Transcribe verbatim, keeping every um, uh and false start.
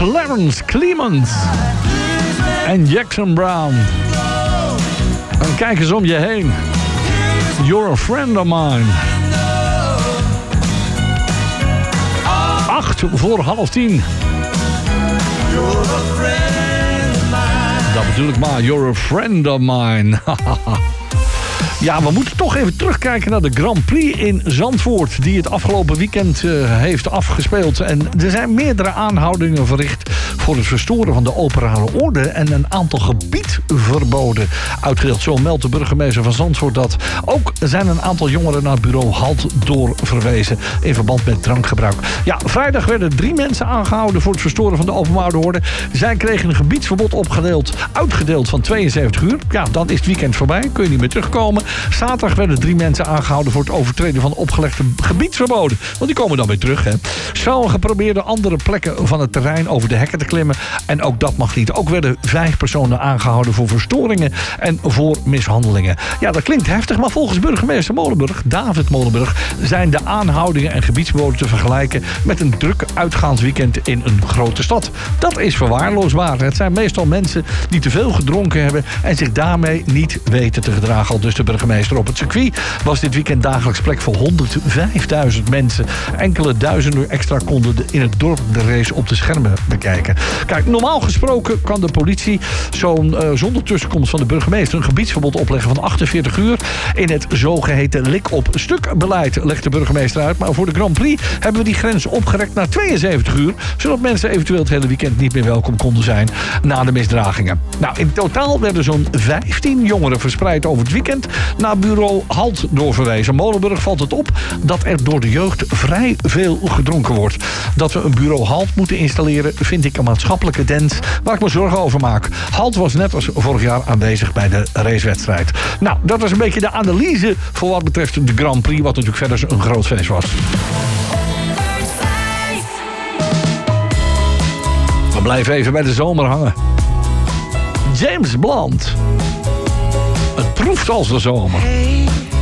Clarence Clemons en Jackson Brown. En kijk eens om je heen. You're a friend of mine. Acht voor half tien. Dat bedoel ik maar. You're a friend of mine. Ja, we moeten toch even terugkijken naar de Grand Prix in Zandvoort, die het afgelopen weekend uh, heeft afgespeeld. En er zijn meerdere aanhoudingen verricht voor het verstoren van de openbare orde en een aantal gebiedverboden uitgedeeld. Zo meldt de burgemeester van Zandvoort dat. Ook zijn een aantal jongeren naar het bureau Halt doorverwezen in verband met drankgebruik. Ja, vrijdag werden drie mensen aangehouden voor het verstoren van de openbare orde. Zij kregen een gebiedsverbod opgedeeld, uitgedeeld van tweeënzeventig uur. Ja, dan is het weekend voorbij, kun je niet meer terugkomen. Zaterdag werden drie mensen aangehouden voor het overtreden van opgelegde gebiedsverboden. Want die komen dan weer terug, hè. Sommigen probeerden andere plekken van het terrein over de hekken te klimmen. En ook dat mag niet. Ook werden vijf personen aangehouden voor verstoringen en voor mishandelingen. Ja, dat klinkt heftig, maar volgens burgemeester Molenburg, David Molenburg, zijn de aanhoudingen en gebiedsverboden te vergelijken met een druk uitgaansweekend in een grote stad. Dat is verwaarloosbaar. Het zijn meestal mensen die te veel gedronken hebben en zich daarmee niet weten te gedragen. Al dus de burgemeester op het circuit was dit weekend dagelijks plek voor honderdvijfduizend mensen. Enkele duizenden extra konden in het dorp de race op de schermen bekijken. Kijk, normaal gesproken kan de politie zo'n, uh, zonder tussenkomst van de burgemeester een gebiedsverbod opleggen van achtenveertig uur in het zogeheten lik-op-stuk beleid, legt de burgemeester uit. Maar voor de Grand Prix hebben we die grens opgerekt naar tweeënzeventig uur, zodat mensen eventueel het hele weekend niet meer welkom konden zijn na de misdragingen. Nou, in totaal werden zo'n vijftien jongeren verspreid over het weekend naar bureau Halt doorverwezen. Molenburg valt het op dat er door de jeugd vrij veel gedronken wordt. Dat we een bureau Halt moeten installeren vind ik een maatschappelijke dens waar ik me zorgen over maak. Halt was net als vorig jaar aanwezig bij de racewedstrijd. Nou, dat was een beetje de analyse voor wat betreft de Grand Prix, wat natuurlijk verder een groot feest was. We blijven even bij de zomer hangen. James Blunt. Het proeft als de zomer.